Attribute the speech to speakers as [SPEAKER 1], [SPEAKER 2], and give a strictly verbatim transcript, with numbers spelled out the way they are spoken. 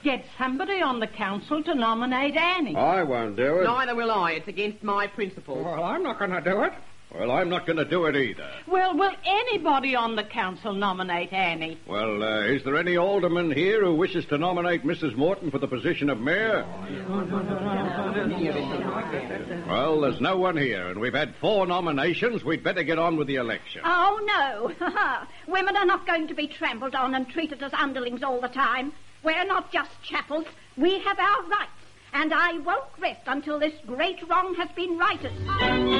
[SPEAKER 1] Get somebody on the council to nominate Annie.
[SPEAKER 2] I won't do it.
[SPEAKER 3] Neither will I. It's against my principles.
[SPEAKER 4] Well, I'm not going to do it.
[SPEAKER 2] Well, I'm not going to do it either.
[SPEAKER 1] Well, will anybody on the council nominate Annie?
[SPEAKER 2] Well, uh, is there any alderman here who wishes to nominate Missus Morton for the position of mayor? Well, there's no one here, and we've had four nominations. We'd better get on with the election.
[SPEAKER 5] Oh, no. Women are not going to be trampled on and treated as underlings all the time. We're not just chattels. We have our rights, and I won't rest until this great wrong has been righted.